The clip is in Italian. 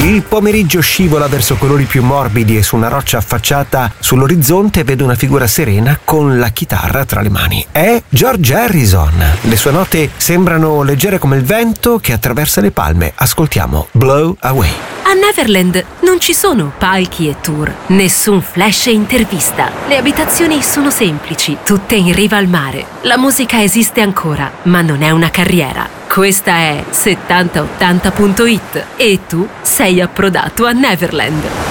Il pomeriggio scivola verso colori più morbidi e su una roccia affacciata sull'orizzonte vedo una figura serena con la chitarra tra le mani. È George Harrison. Le sue note sembrano leggere come il vento che attraversa le palme. Ascoltiamo Blow Away. A Neverland non ci sono palchi e tour, nessun flash e intervista. Le abitazioni sono semplici, tutte in riva al mare. La musica esiste ancora, ma non è una carriera. Questa è 7080.it e tu sei approdato a Neverland.